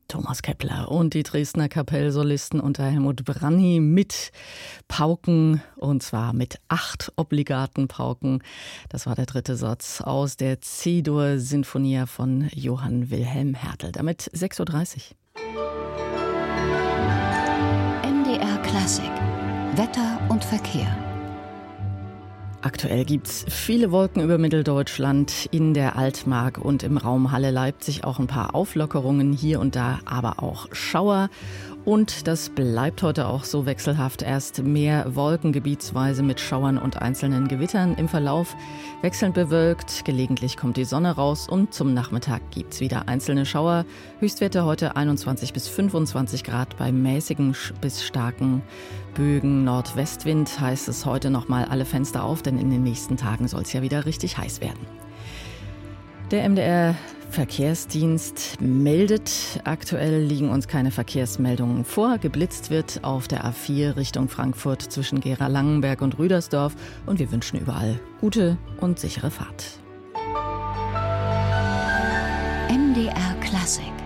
Thomas Kepler und die Dresdner Kapellsolisten unter Helmut Branny mit Pauken, und zwar mit 8 obligaten Pauken. Das war der 3. Satz aus der C-Dur-Sinfonia von Johann Wilhelm Hertel. Damit 6:30 Uhr. MDR Klassik. Wetter und Verkehr. Aktuell gibt's viele Wolken über Mitteldeutschland, in der Altmark und im Raum Halle-Leipzig auch ein paar Auflockerungen, hier und da aber auch Schauer. Und das bleibt heute auch so wechselhaft. Erst mehr Wolken gebietsweise mit Schauern und einzelnen Gewittern. Im Verlauf wechselnd bewölkt, gelegentlich kommt die Sonne raus und zum Nachmittag gibt's wieder einzelne Schauer. Höchstwerte heute 21 bis 25 Grad bei mäßigen bis starken Bögen. Nordwestwind heißt es heute nochmal alle Fenster auf, denn in den nächsten Tagen soll es ja wieder richtig heiß werden. Der MDR Verkehrsdienst meldet, aktuell liegen uns keine Verkehrsmeldungen vor. Geblitzt wird auf der A4 Richtung Frankfurt zwischen Gera-Langenberg und Rüdersdorf und wir wünschen überall gute und sichere Fahrt. MDR Klassik.